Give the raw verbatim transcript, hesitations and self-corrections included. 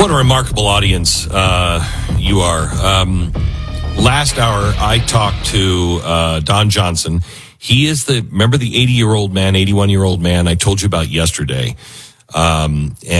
What a remarkable audience uh, you are. Um, last hour, I talked to uh, Don Johnson. He is the, remember the eighty-year-old man, eighty-one-year-old man I told you about yesterday. Um, and